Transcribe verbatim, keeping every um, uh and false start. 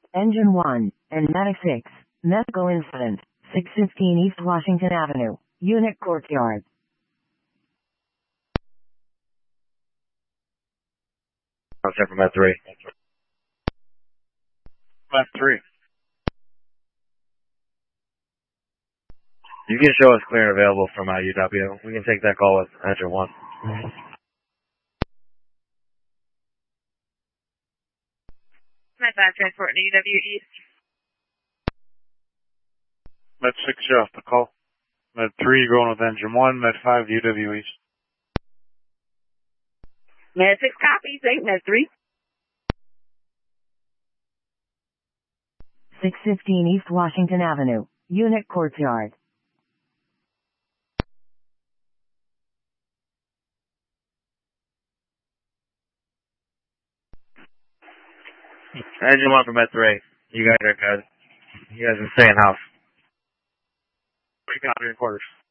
Engine one, and Medic six, medical incident, six fifteen East Washington Avenue, Unit Courtyard. I'll check from Med three. Med three. You can show us clear and available from uh, U W. We can take that call with Engine one. Med five transport to U W East. Med six, you're off the call. Med three, you're going with Engine one. Med five, U W East. Med six copies, eight, Med three. six fifteen East Washington Avenue, Unit Courtyard. Engine one from Med three. You guys are good. You guys are staying house. We got your quarters.